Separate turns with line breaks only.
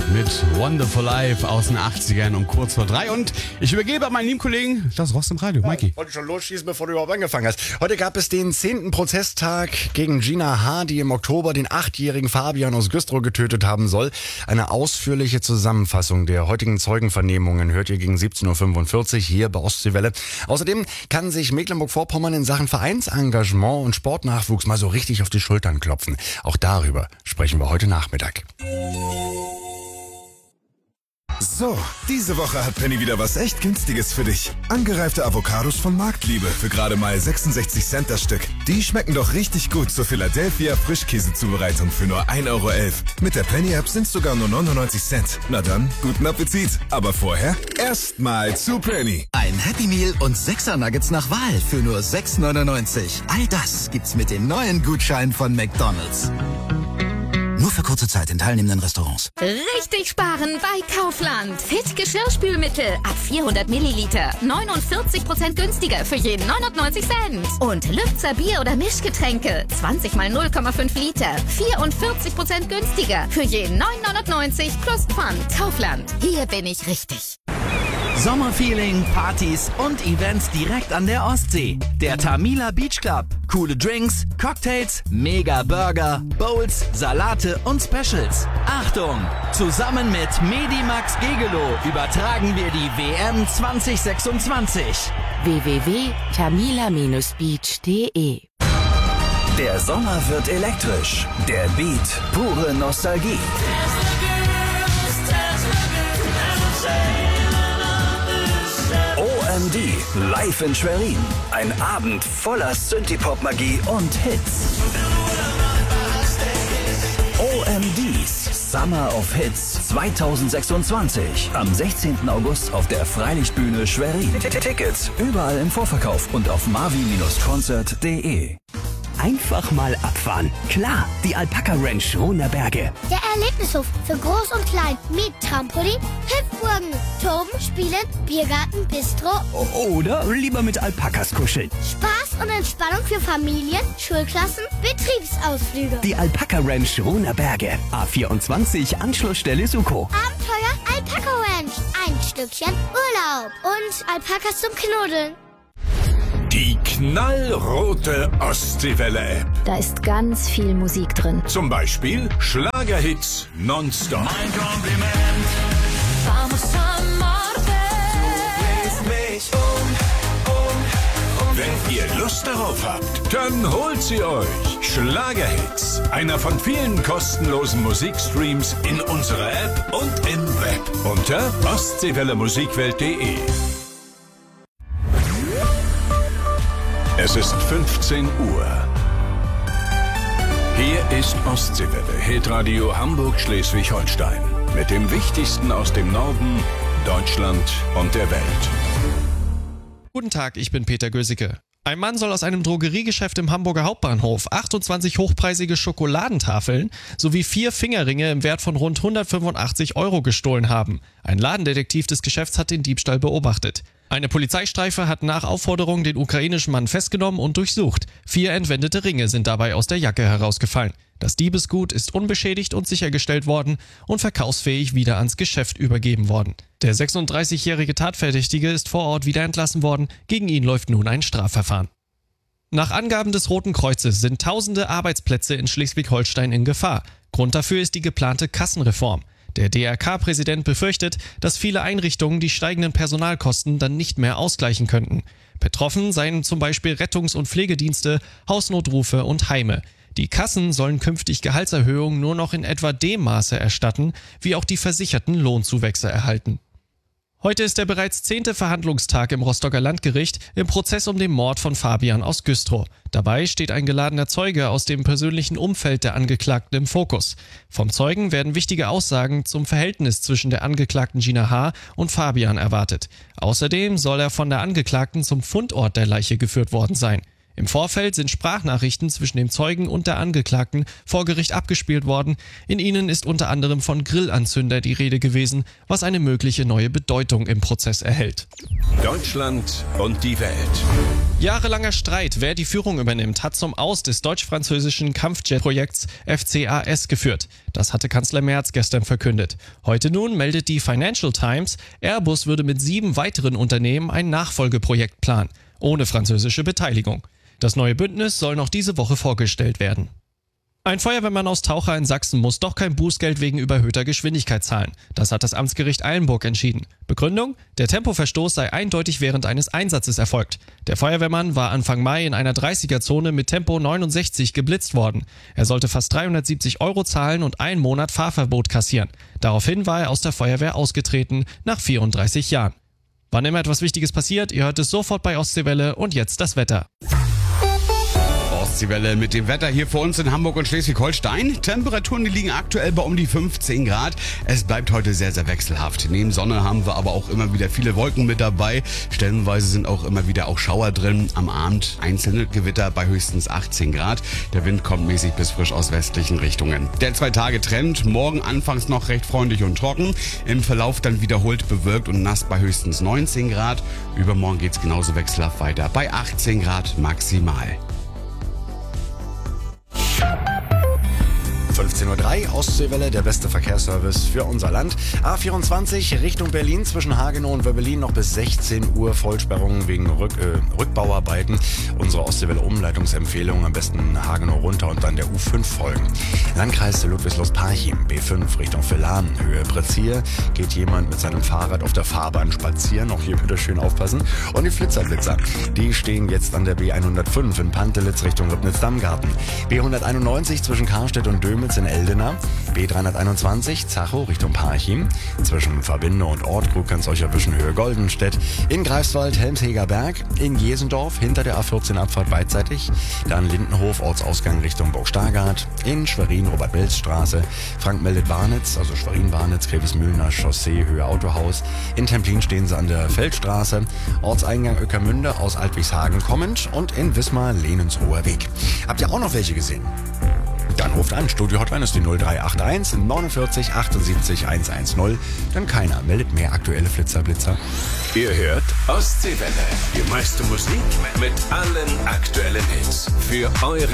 mit Wonderful Life aus den 80ern um kurz vor 3. Und ich übergebe an meinen lieben Kollegen das Rost im Radio. Mikey.
Wollte schon losschießen, bevor du überhaupt angefangen hast. Heute gab es den 10. Prozesstag gegen Gina H., die im Oktober den 8-jährigen Fabian aus Güstrow getötet haben soll. Eine ausführliche Zusammenfassung der heutigen Zeugenvernehmungen hört ihr gegen 17.45 Uhr hier bei Ostseewelle. Außerdem kann sich Mecklenburg-Vorpommern in Sachen Vereinsengagement und Sportnachwuchs mal so richtig auf die Schultern klopfen. Auch darüber sprechen wir heute Nachmittag.
So, diese Woche hat Penny wieder was echt Günstiges für dich. Angereifte Avocados von Marktliebe für gerade mal 66 Cent das Stück. Die schmecken doch richtig gut zur Philadelphia Frischkäsezubereitung für nur 1,11 Euro. Mit der Penny-App sind sogar nur 99 Cent. Na dann, guten Appetit. Aber vorher erstmal zu Penny.
Ein Happy Meal und 6er Nuggets nach Wahl für nur 6,99. All das gibt's mit den neuen Gutscheinen von McDonald's. Nur für kurze Zeit in teilnehmenden Restaurants.
Richtig sparen bei Kaufland. Fit Geschirrspülmittel ab 400 Milliliter. 49% günstiger für jeden 99 Cent. Und Lübzer Bier- oder Mischgetränke. 20 mal 0,5 Liter. 44% günstiger für jeden 9,99 plus Pfand. Kaufland. Hier bin ich richtig.
Sommerfeeling, Partys und Events direkt an der Ostsee. Der Tamila Beach Club. Coole Drinks, Cocktails, Mega Burger, Bowls, Salate und Specials. Achtung! Zusammen mit Medimax Gegelow übertragen wir die WM 2026.
www.tamila-beach.de.
Der Sommer wird elektrisch. Der Beat, pure Nostalgie. OMD, live in Schwerin. Ein Abend voller Synthie-Pop-Magie und Hits. OMDs Summer of Hits 2026. Am 16. August auf der Freilichtbühne Schwerin. Tickets überall im Vorverkauf und auf marvi-concert.de.
Einfach mal abfahren. Klar, die Alpaka Ranch Runerberge.
Der Erlebnishof für Groß und Klein mit Trampolin, Hüpfburgen, Toben, Spielen, Biergarten, Bistro.
Oder lieber mit Alpakas kuscheln.
Spaß und Entspannung für Familien, Schulklassen, Betriebsausflüge.
Die Alpaka Ranch Runerberge. A24 Anschlussstelle Suko.
Abenteuer Alpaka Ranch. Ein Stückchen Urlaub. Und Alpakas zum Knuddeln.
Die knallrote Ostseewelle-App.
Da ist ganz viel Musik drin.
Zum Beispiel Schlagerhits nonstop.
Mein Kompliment. Vamos a Marte. Du bringst mich um.
Wenn ihr Lust darauf habt, dann holt sie euch. Schlagerhits. Einer von vielen kostenlosen Musikstreams in unserer App und im Web. Unter ostseewellemusikwelt.de. Es ist 15 Uhr. Hier ist Ostseewelle, Hitradio Hamburg-Schleswig-Holstein. Mit dem Wichtigsten aus dem Norden, Deutschland und der Welt.
Guten Tag, ich bin Peter Gösicke. Ein Mann soll aus einem Drogeriegeschäft im Hamburger Hauptbahnhof 28 hochpreisige Schokoladentafeln sowie 4 Fingerringe im Wert von rund 185 Euro gestohlen haben. Ein Ladendetektiv des Geschäfts hat den Diebstahl beobachtet. Eine Polizeistreife hat nach Aufforderung den ukrainischen Mann festgenommen und durchsucht. 4 entwendete Ringe sind dabei aus der Jacke herausgefallen. Das Diebesgut ist unbeschädigt und sichergestellt worden und verkaufsfähig wieder ans Geschäft übergeben worden. Der 36-jährige Tatverdächtige ist vor Ort wieder entlassen worden. Gegen ihn läuft nun ein Strafverfahren. Nach Angaben des Roten Kreuzes sind tausende Arbeitsplätze in Schleswig-Holstein in Gefahr. Grund dafür ist die geplante Kassenreform. Der DRK-Präsident befürchtet, dass viele Einrichtungen die steigenden Personalkosten dann nicht mehr ausgleichen könnten. Betroffen seien zum Beispiel Rettungs- und Pflegedienste, Hausnotrufe und Heime. Die Kassen sollen künftig Gehaltserhöhungen nur noch in etwa dem Maße erstatten, wie auch die Versicherten Lohnzuwächse erhalten. Heute ist der bereits 10. Verhandlungstag im Rostocker Landgericht im Prozess um den Mord von Fabian aus Güstrow. Dabei steht ein geladener Zeuge aus dem persönlichen Umfeld der Angeklagten im Fokus. Vom Zeugen werden wichtige Aussagen zum Verhältnis zwischen der Angeklagten Gina H. und Fabian erwartet. Außerdem soll er von der Angeklagten zum Fundort der Leiche geführt worden sein. Im Vorfeld sind Sprachnachrichten zwischen dem Zeugen und der Angeklagten vor Gericht abgespielt worden. In ihnen ist unter anderem von Grillanzünder die Rede gewesen, was eine mögliche neue Bedeutung im Prozess erhält.
Deutschland und die Welt.
Jahrelanger Streit, wer die Führung übernimmt, hat zum Aus des deutsch-französischen Kampfjet-Projekts FCAS geführt. Das hatte Kanzler Merz gestern verkündet. Heute nun meldet die Financial Times, Airbus würde mit 7 weiteren Unternehmen ein Nachfolgeprojekt planen, ohne französische Beteiligung. Das neue Bündnis soll noch diese Woche vorgestellt werden. Ein Feuerwehrmann aus Taucher in Sachsen muss doch kein Bußgeld wegen überhöhter Geschwindigkeit zahlen. Das hat das Amtsgericht Eilenburg entschieden. Begründung? Der Tempoverstoß sei eindeutig während eines Einsatzes erfolgt. Der Feuerwehrmann war Anfang Mai in einer 30er-Zone mit Tempo 69 geblitzt worden. Er sollte fast 370 € zahlen und 1 Monat Fahrverbot kassieren. Daraufhin war er aus der Feuerwehr ausgetreten, nach 34 Jahren. Wann immer etwas Wichtiges passiert, ihr hört es sofort bei Ostseewelle und jetzt das Wetter.
Ostseewelle mit dem Wetter hier für uns in Hamburg und Schleswig-Holstein. Temperaturen, die liegen aktuell bei um die 15 Grad. Es bleibt heute sehr, sehr wechselhaft. Neben Sonne haben wir aber auch immer wieder viele Wolken mit dabei. Stellenweise sind auch immer wieder auch Schauer drin. Am Abend einzelne Gewitter bei höchstens 18 Grad. Der Wind kommt mäßig bis frisch aus westlichen Richtungen. Der 2-Tage-Trend. Morgen anfangs noch recht freundlich und trocken. Im Verlauf dann wiederholt bewölkt und nass bei höchstens 19 Grad. Übermorgen geht's genauso wechselhaft weiter bei 18 Grad maximal.
15:03 Uhr, Ostseewelle, der beste Verkehrsservice für unser Land. A24 Richtung Berlin zwischen Hagenow und Wöbbelin noch bis 16 Uhr Vollsperrungen wegen Rückbauarbeiten. Unsere Ostseewelle-Umleitungsempfehlung, am besten Hagenow runter und dann der U5 folgen. Landkreis Ludwigslust-Parchim, B5 Richtung Villach, Höhe Prezier, geht jemand mit seinem Fahrrad auf der Fahrbahn spazieren. Auch hier bitte schön aufpassen. Und die Flitzerblitzer, die stehen jetzt an der B105 in Pantelitz Richtung Ribnitz-Dammgarten. B191 zwischen Karstedt und Dömitz in Eldena, B321 Zachow Richtung Parchim, zwischen Verbinde und Ortkrug kann's euch erwischen, Höhe Goldenstedt, in Greifswald Helmsheger Berg, in Jesendorf hinter der A14 Abfahrt beidseitig, dann Lindenhof Ortsausgang Richtung Burg-Stargard, in Schwerin Robert-Welz-Straße, Frank meldet Barnitz, also Schwerin-Barnitz, Grevesmühlner Chaussee Höhe Autohaus, in Templin stehen sie an der Feldstraße, Ortseingang Öckermünde aus Altwigshagen kommend und in Wismar Lehnenshoher Weg. Habt ihr auch noch welche gesehen? Dann ruft an, Studio Hotline ist die 0381 49 78 110. Denn keiner meldet mehr aktuelle Flitzer-Blitzer.
Ihr hört Ostseewelle, die meiste Musik mit allen aktuellen Hits. Für eure